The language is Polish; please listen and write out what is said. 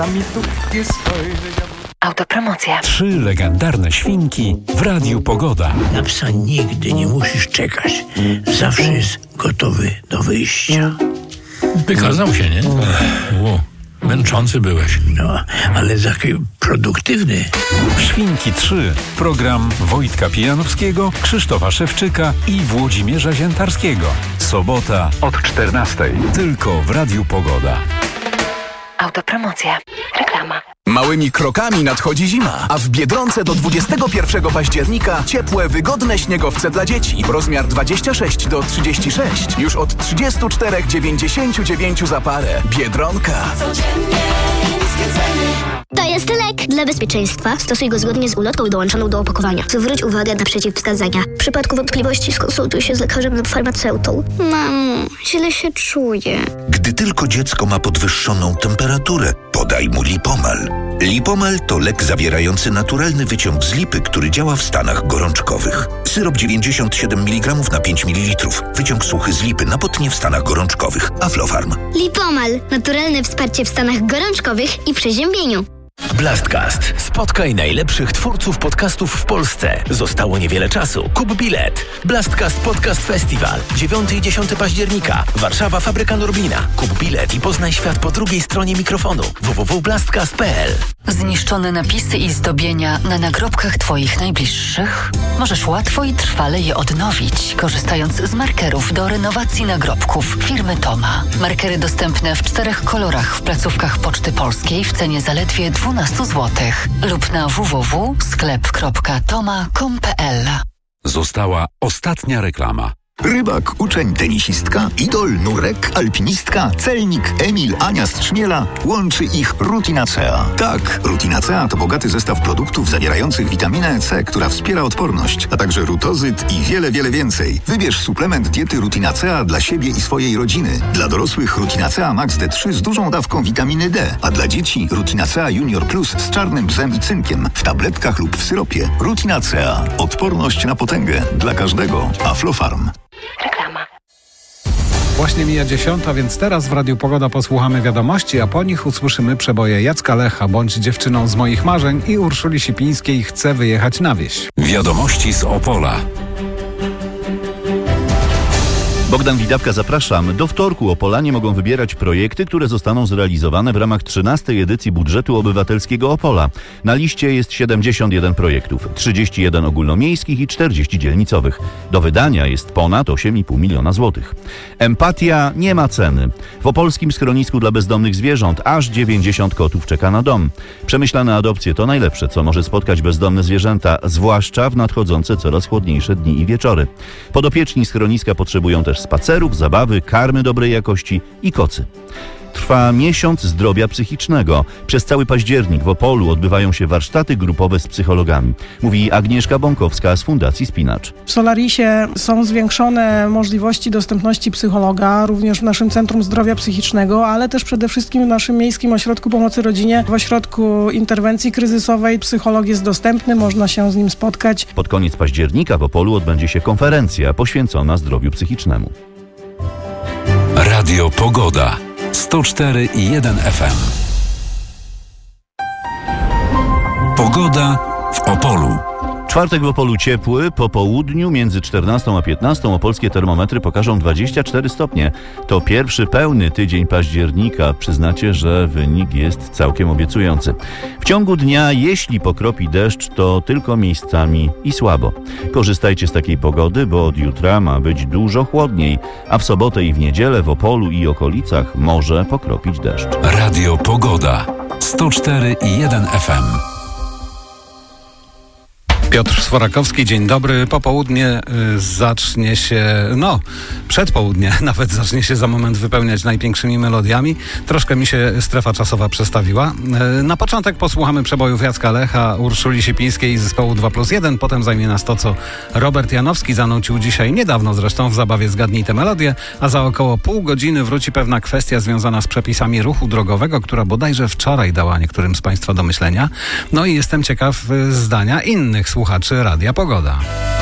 czasami dupkie spojrzenia. Autopromocja. 3 legendarne świnki w Radiu Pogoda. Na psa nigdy nie musisz czekać. Zawsze jest gotowy do wyjścia. Wykazał się, nie? Męczący byłeś. No, ale taki produktywny. Świnki 3. Program Wojtka Pijanowskiego, Krzysztofa Szewczyka i Włodzimierza Ziętarskiego. Sobota od 14. Tylko w Radiu Pogoda. Autopromocja. Reklama. Małymi krokami nadchodzi zima, a w Biedronce do 21 października ciepłe, wygodne śniegowce dla dzieci. Rozmiar 26 do 36. Już od 34,99 za parę. Biedronka. To jest lek. Dla bezpieczeństwa stosuj go zgodnie z ulotką dołączoną do opakowania. Zwróć uwagę na przeciwwskazania. W przypadku wątpliwości skonsultuj się z lekarzem lub farmaceutą. Mamo, źle się czuję. Gdy tylko dziecko ma podwyższoną temperaturę, podaj mu Lipomal. Lipomal to lek zawierający naturalny wyciąg z lipy, który działa w stanach gorączkowych. Syrop 97 mg na 5 ml. Wyciąg suchy z lipy na potnie w stanach gorączkowych. Aflofarm. Lipomal. Naturalne wsparcie w stanach gorączkowych i przeziębieniu. Blastcast. Spotkaj najlepszych twórców podcastów w Polsce. Zostało niewiele czasu. Kup bilet. Blastcast Podcast Festival. 9 i 10 października. Warszawa, Fabryka Norblina. Kup bilet i poznaj świat po drugiej stronie mikrofonu. www.blastcast.pl. Zniszczone napisy i zdobienia na nagrobkach Twoich najbliższych? Możesz łatwo i trwale je odnowić, korzystając z markerów do renowacji nagrobków firmy Toma. Markery dostępne w 4 kolorach w placówkach Poczty Polskiej w cenie zaledwie 12 zł lub na www.sklep.toma.com.pl. Została ostatnia reklama. Rybak, uczeń, tenisistka, idol, nurek, alpinistka, celnik, Emil, Ania z Trzmiela. Łączy ich Rutinacea. Tak, Rutinacea to bogaty zestaw produktów zawierających witaminę C, która wspiera odporność, a także rutozyt i wiele, wiele więcej. Wybierz suplement diety Rutinacea dla siebie i swojej rodziny. Dla dorosłych Rutinacea Max D3 z dużą dawką witaminy D, a dla dzieci Rutinacea Junior Plus z czarnym bzem i cynkiem w tabletkach lub w syropie. Rutinacea. Odporność na potęgę. Dla każdego. Aflofarm. Reklama. Właśnie mija 10, więc teraz w Radiu Pogoda posłuchamy wiadomości, a po nich usłyszymy przeboje Jacka Lecha, Bądź dziewczyną z moich marzeń i Urszuli Sipińskiej, Chcę wyjechać na wieś. Wiadomości z Opola. Bogdan Widawka, zapraszam. Do wtorku Opolanie mogą wybierać projekty, które zostaną zrealizowane w ramach 13. edycji budżetu obywatelskiego Opola. Na liście jest 71 projektów, 31 ogólnomiejskich i 40 dzielnicowych. Do wydania jest ponad 8,5 miliona złotych. Empatia nie ma ceny. W opolskim schronisku dla bezdomnych zwierząt aż 90 kotów czeka na dom. Przemyślane adopcje to najlepsze, co może spotkać bezdomne zwierzęta, zwłaszcza w nadchodzące coraz chłodniejsze dni i wieczory. Podopieczni schroniska potrzebują też spacerów, zabawy, karmy dobrej jakości i kocy. Trwa miesiąc zdrowia psychicznego. Przez cały październik w Opolu odbywają się warsztaty grupowe z psychologami. Mówi Agnieszka Bąkowska z Fundacji Spinacz. W Solarisie są zwiększone możliwości dostępności psychologa, również w naszym Centrum Zdrowia Psychicznego, ale też przede wszystkim w naszym Miejskim Ośrodku Pomocy Rodzinie. W Ośrodku Interwencji Kryzysowej psycholog jest dostępny, można się z nim spotkać. Pod koniec października w Opolu odbędzie się konferencja poświęcona zdrowiu psychicznemu. Radio Pogoda. 104,1 FM. Pogoda w Opolu. Czwartek w Opolu ciepły, po południu między 14 a 15 opolskie termometry pokażą 24 stopnie. To pierwszy pełny tydzień października. Przyznacie, że wynik jest całkiem obiecujący. W ciągu dnia, jeśli pokropi deszcz, to tylko miejscami i słabo. Korzystajcie z takiej pogody, bo od jutra ma być dużo chłodniej, a w sobotę i w niedzielę w Opolu i okolicach może pokropić deszcz. Radio Pogoda. 104,1 FM. Piotr Sworakowski, dzień dobry. Popołudnie zacznie się, przedpołudnie nawet zacznie się za moment wypełniać najpiększymi melodiami. Troszkę mi się strefa czasowa przestawiła. Na początek posłuchamy przebojów Jacka Lecha, Urszuli Sipińskiej z zespołu 2+1. Potem zajmie nas to, co Robert Janowski zanucił dzisiaj, niedawno zresztą, w zabawie Zgadnij tę melodię, a za około pół godziny wróci pewna kwestia związana z przepisami ruchu drogowego, która bodajże wczoraj dała niektórym z Państwa do myślenia. No i jestem ciekaw zdania innych słuchaczy Radia Pogoda.